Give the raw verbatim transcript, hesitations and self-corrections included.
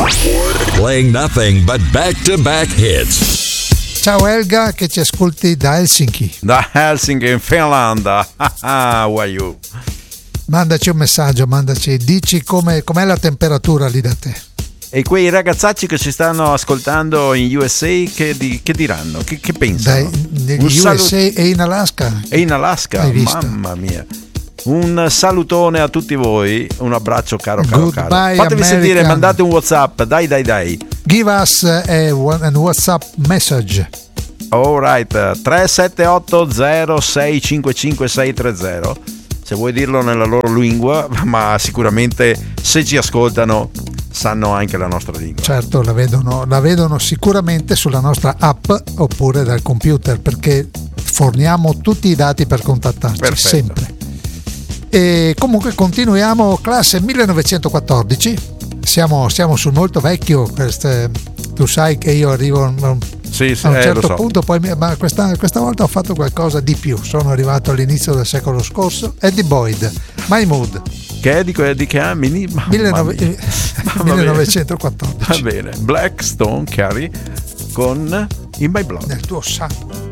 Playing nothing but back-to-back hits. Ciao Elga, che ci ascolti da Helsinki. Da Helsinki in Finlandia. How are you? Mandaci un messaggio, mandaci, dici come, com'è la temperatura lì da te. E quei ragazzacci che ci stanno ascoltando in U S A che, di, che diranno? Che, che pensano? Dai, U S A salut- e in Alaska. E in Alaska, Hai visto? Mamma mia. Un salutone a tutti voi, un abbraccio caro caro Goodbye, caro. Fatevi American. sentire, mandate un WhatsApp, dai dai dai. Give us a, a WhatsApp message. Alright, tre sette otto zero sei cinque cinque sei tre zero. Se vuoi dirlo nella loro lingua, ma sicuramente se ci ascoltano sanno anche la nostra lingua. Certo, la vedono, la vedono sicuramente sulla nostra app oppure dal computer, perché forniamo tutti i dati per contattarci. Perfetto. Sempre. E comunque continuiamo, classe millenovecentoquattordici. Siamo, siamo sul molto vecchio. Queste, tu sai che io arrivo a un, sì, sì, a un eh, certo lo so. punto, poi, ma questa, questa volta ho fatto qualcosa di più. Sono arrivato all'inizio del secolo scorso. Eddie Boyd, My Mood. Che è di, di che anni? millenove- millenovecentoquattordici. Va bene, Black Stone Carry con In My Blood. Nel tuo sangue.